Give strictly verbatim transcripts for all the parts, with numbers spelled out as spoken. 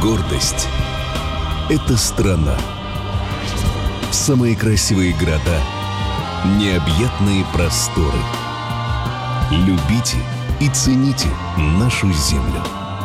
Гордость — это страна. Самые красивые города, необъятные просторы. Любите и цените нашу землю.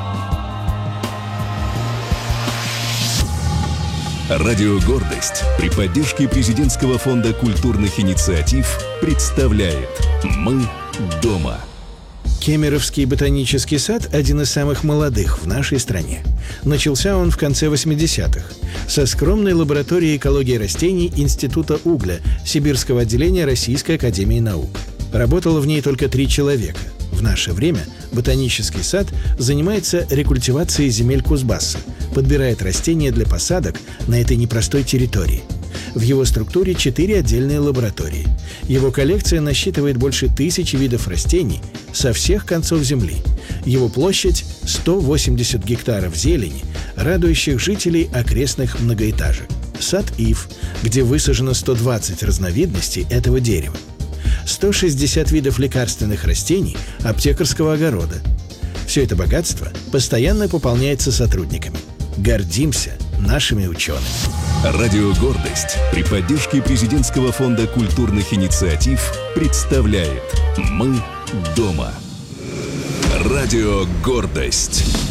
Радио «Гордость» при поддержке Президентского фонда культурных инициатив представляет «Мы дома». Кемеровский ботанический сад – один из самых молодых в нашей стране. Начался он в конце восьмидесятых со скромной лаборатории экологии растений Института угля Сибирского отделения Российской академии наук. Работало в ней только три человека. В наше время ботанический сад занимается рекультивацией земель Кузбасса, подбирает растения для посадок на этой непростой территории. В его структуре четыре отдельные лаборатории. Его коллекция насчитывает больше тысячи видов растений со всех концов Земли. Его площадь – сто восемьдесят гектаров зелени, радующих жителей окрестных многоэтажек. Сад ив, где высажено сто двадцать разновидностей этого дерева. сто шестьдесят видов лекарственных растений аптекарского огорода. Все это богатство постоянно пополняется сотрудниками. Гордимся нашими учеными. Радио «Гордость» при поддержке Президентского фонда культурных инициатив представляет «Мы дома». Радио «Гордость».